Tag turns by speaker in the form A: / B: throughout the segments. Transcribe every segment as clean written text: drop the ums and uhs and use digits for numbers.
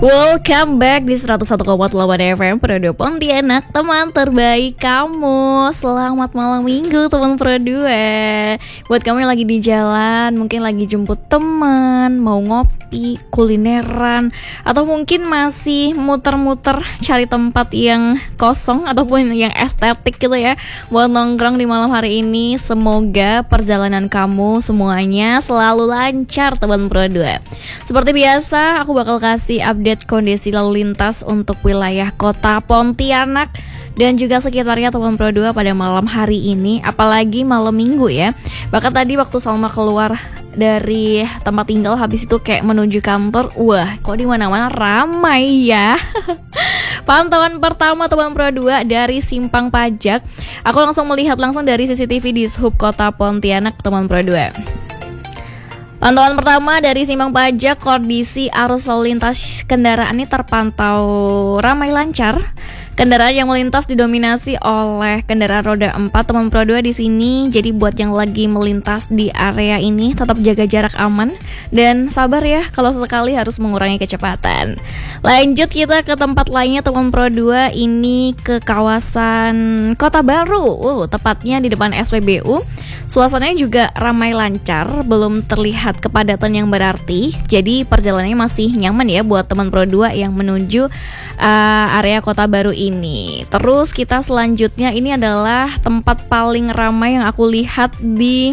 A: Welcome back di 101,8 FM Pro 2 Pontianak, teman terbaik kamu. Selamat malam minggu teman Pro 2. Buat kamu yang lagi di jalan, mungkin lagi jemput teman, mau ngopi, kulineran, atau mungkin masih muter-muter cari tempat yang kosong ataupun yang estetik gitu ya, buat nongkrong di malam hari ini. Semoga perjalanan kamu semuanya selalu lancar teman Pro 2. Seperti biasa, aku bakal kasih update kondisi lalu lintas untuk wilayah kota Pontianak dan juga sekitarnya teman Pro 2 pada malam hari ini, apalagi malam minggu ya. Bahkan tadi waktu Salma keluar dari tempat tinggal habis itu kayak menuju kantor, wah kok di mana-mana ramai ya. Pantauan pertama teman Pro 2 dari Simpang Pajak. Aku langsung melihat langsung dari CCTV di Sub Kota Pontianak teman Pro 2. Pantauan pertama dari Simpang Pajak, kondisi arus lalu lintas kendaraan ini terpantau ramai lancar. Kendaraan yang melintas didominasi oleh kendaraan roda 4 teman Pro 2 di sini. Jadi buat yang lagi melintas di area ini tetap jaga jarak aman dan sabar ya kalau sekali harus mengurangi kecepatan. Lanjut kita ke tempat lainnya teman Pro 2, ini ke kawasan Kota Baru. Tepatnya di depan SPBU. Suasananya juga ramai lancar, belum terlihat kepadatan yang berarti. Jadi perjalanannya masih nyaman ya buat teman Pro 2 yang menuju area Kota Baru ini. Terus kita selanjutnya ini adalah tempat paling ramai yang aku lihat di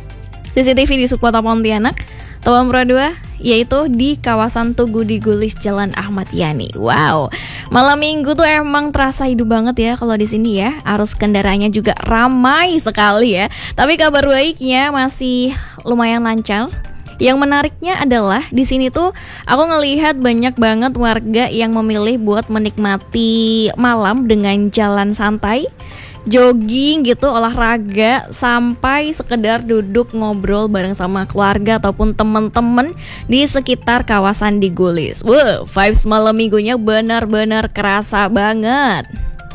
A: CCTV di Subkota Pontianak teman Pro 2, yaitu di kawasan Tugu Digulis Jalan Ahmad Yani. Wow, malam minggu tuh emang terasa hidup banget ya kalau di sini ya. Arus kendaraannya juga ramai sekali ya. Tapi kabar baiknya masih lumayan lancar. Yang menariknya adalah di sini tuh aku ngelihat banyak banget warga yang memilih buat menikmati malam dengan jalan santai, jogging gitu, olahraga, sampai sekedar duduk ngobrol bareng sama keluarga ataupun temen-temen di sekitar kawasan Digulis. Wow, vibes malam minggunya benar-benar kerasa banget.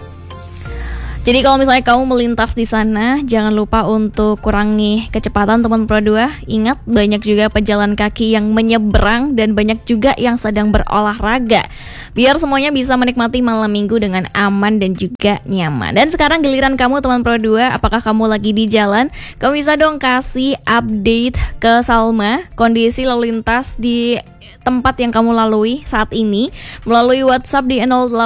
A: Jadi kalau misalnya kamu melintas di sana, jangan lupa untuk kurangi kecepatan teman Pro 2. Ingat, banyak juga pejalan kaki yang menyeberang dan banyak juga yang sedang berolahraga. Biar semuanya bisa menikmati malam minggu dengan aman dan juga nyaman. Dan sekarang giliran kamu teman Pro 2, apakah kamu lagi di jalan? Kamu bisa dong kasih update ke Salma kondisi lalu lintas di tempat yang kamu lalui saat ini melalui WhatsApp di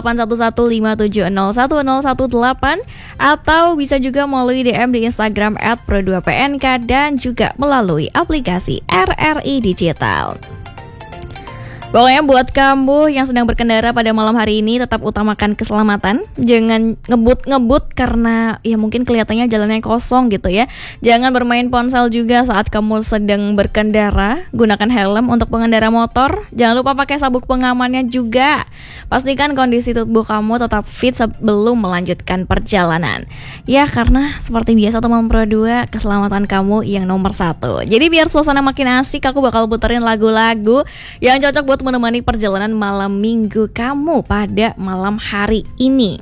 A: 081157011018 atau bisa juga melalui DM di Instagram @pro2pnk dan juga melalui aplikasi RRI Digital. Pokoknya buat kamu yang sedang berkendara pada malam hari ini, tetap utamakan keselamatan. Jangan ngebut-ngebut karena ya mungkin kelihatannya jalannya kosong gitu ya. Jangan bermain ponsel juga saat kamu sedang berkendara. Gunakan helm untuk pengendara motor. Jangan lupa pakai sabuk pengamannya juga. Pastikan kondisi tubuh kamu tetap fit sebelum melanjutkan perjalanan. Ya karena seperti biasa teman Pro 2, keselamatan kamu yang nomor 1. Jadi biar suasana makin asik, aku bakal puterin lagu-lagu yang cocok buat menemani perjalanan malam minggu kamu pada malam hari ini.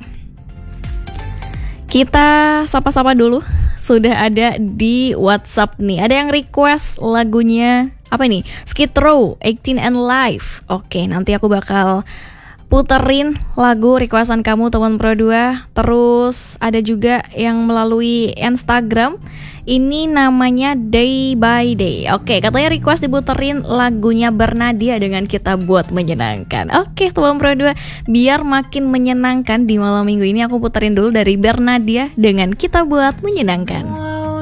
A: Kita sapa-sapa dulu. Sudah ada di WhatsApp nih. Ada yang request lagunya apa nih? Skid Row, 18 and Life. Oke, nanti aku bakal puterin lagu requestan kamu teman Pro 2. Terus ada juga yang melalui Instagram. Ini namanya Day by Day. Oke, katanya request diputerin lagunya Bernadia dengan Kita Buat Menyenangkan. Oke, teman Pro 2, biar makin menyenangkan di malam minggu ini, aku puterin dulu dari Bernadia dengan Kita Buat Menyenangkan.